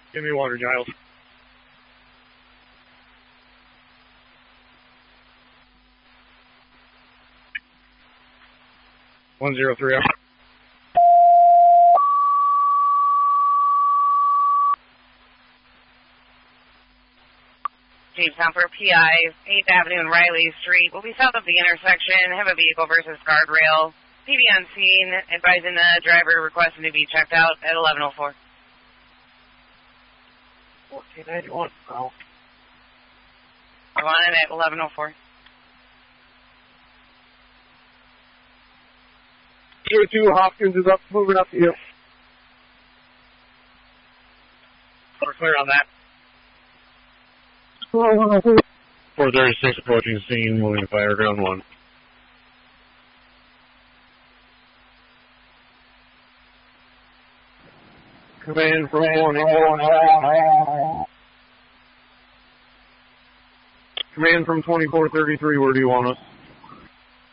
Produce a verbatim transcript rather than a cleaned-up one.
Give me water, Giles. One zero three up. Jamestown for P I, eighth Avenue and Riley Street. Will be south of the intersection. Have a vehicle versus guardrail. P B on scene, advising the driver requesting to be checked out at eleven oh four. fourteen ninety-one. Oh. I want it at eleven oh four. zero two, Hopkins is up, moving up to you. We're clear on that. four thirty-six approaching scene, moving to fire ground one. Command from one. Command from twenty-four thirty-three, where do you want us?